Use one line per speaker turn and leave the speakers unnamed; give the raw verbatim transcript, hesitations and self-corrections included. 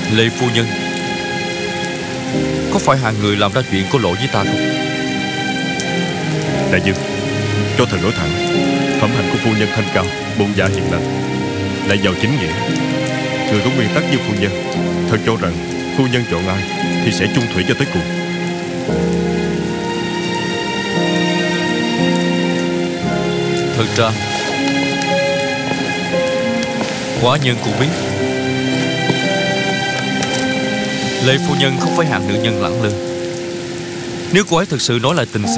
Lê phu nhân, có phải hạng người làm ra chuyện có lỗi với ta không?
Đại dương, cho thần nói thẳng, phẩm hạnh của phu nhân thanh cao, bụng dạ hiền lành, lại giàu chính nghĩa. Người có nguyên tắc như phu nhân, thần cho rằng phu nhân chọn ai thì sẽ chung thủy cho tới cùng.
Thật ra quả nhân cũng biết Lê phu nhân không phải hạng nữ nhân lẳng lơ. Nếu cô ấy thực sự nói lại tình